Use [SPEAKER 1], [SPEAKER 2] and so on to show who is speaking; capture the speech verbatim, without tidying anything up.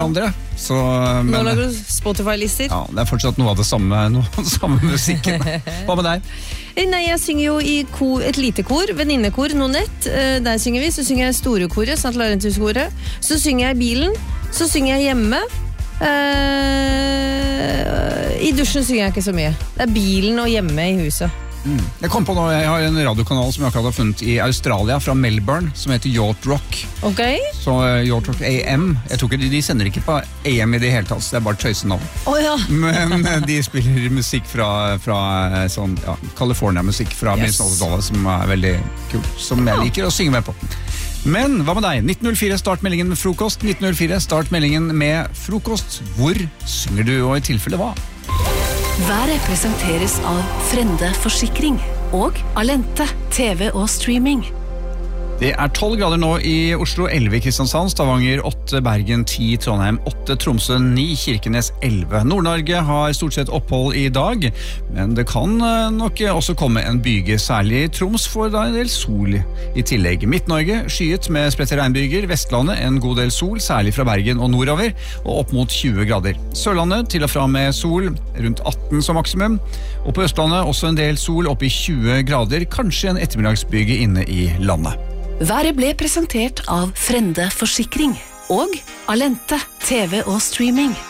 [SPEAKER 1] hverandre. Så, men,
[SPEAKER 2] Nå lager du Spotify-lister.
[SPEAKER 1] Ja, det er fortsatt noe av det samme, noe av det samme musikken. Hva med deg?
[SPEAKER 2] Nei, jeg synger jo i kor, et lite kor, venninnekor, Nonett. Der synger vi, så synger jeg store koret, Sant Laurentius-koret. Så synger jeg i bilen, så synger jeg hjemme. Uh, I dusjen synger jeg ikke så mye. Det er bilen og hjemme i huset.
[SPEAKER 1] Mm. Jeg kom på nå, jeg har en radiokanal som jeg akkurat har funnet i Australia, fra Melbourne, som heter Yacht Rock.
[SPEAKER 2] Ok.
[SPEAKER 1] Så uh, Yacht Rock A M, jeg tror ikke, de sender ikke på A M i det hele tatt, så det er bare tøysenavn.
[SPEAKER 2] Oh, ja.
[SPEAKER 1] Men uh, de spiller musikk fra, fra uh, sånn, ja, California-musikk fra
[SPEAKER 2] Yes.
[SPEAKER 1] midten som er veldig kult, som jeg liker å synge med på. Men hva med deg? nitten null fire, start meldingen med frokost. nitten null fire, start meldingen med frokost. Hvor synger du, og i tilfelle hva?
[SPEAKER 3] Været presenteres av Frende Forsikring og Alente, T V og streaming.
[SPEAKER 1] Det er tolv grader nå i Oslo, elleve i Kristiansand, Stavanger, åtte Bergen, ti Trondheim, åtte Tromsø, ni Kirkenes, elleve. Nord-Norge har stort sett opphold i dag, men det kan nok også komme en byge, særlig i Troms for da en del sol i tillegg. Midt-Norge skyet med spredte regnbyger, Vestlandet en god del sol, særlig fra Bergen og nordover, og opp mot tjue grader. Sørlandet til og fra med sol, rundt atten som maksimum, og på Østlandet også en del sol opp i tjue grader, kanskje en ettermiddagsbyge inne i landet.
[SPEAKER 3] Været ble presentert av Frende Forsikring og Alente, T V og streaming.